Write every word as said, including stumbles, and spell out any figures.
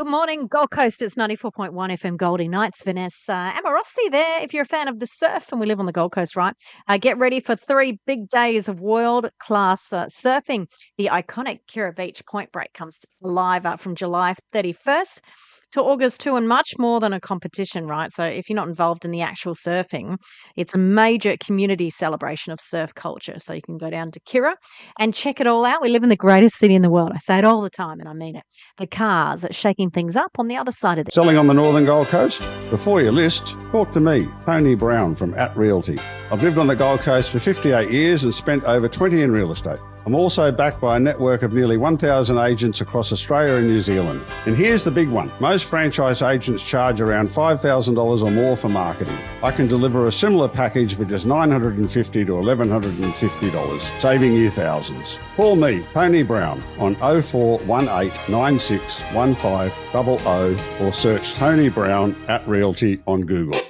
Good morning, Gold Coast. It's ninety-four point one F M Goldie Nights. Vanessa Amorossi there. If you're a fan of the surf, and we live on the Gold Coast, right? Uh, get ready for three big days of world-class uh, surfing. The iconic Kirra Beach Point Break comes live uh, from July thirty-first to August second, and much more than a competition, right? So if you're not involved in the actual surfing, it's a major community celebration of surf culture. So you can go down to Kirra and check it all out. We live in the greatest city in the world. I say it all the time, and I mean it. The cars shaking things up on the other side of the... Selling on the Northern Gold Coast? Before you list, talk to me, Tony Brown from At Realty. I've lived on the Gold Coast for fifty-eight years and spent over twenty in real estate. I'm also backed by a network of nearly one thousand agents across Australia and New Zealand. And here's the big one. Most franchise agents charge around five thousand dollars or more for marketing. I can deliver a similar package for just nine hundred fifty dollars to eleven hundred fifty dollars, saving you thousands. Call me, Tony Brown, on oh four one eight nine six one five zero zero or search Tony Brown at Realty on Google.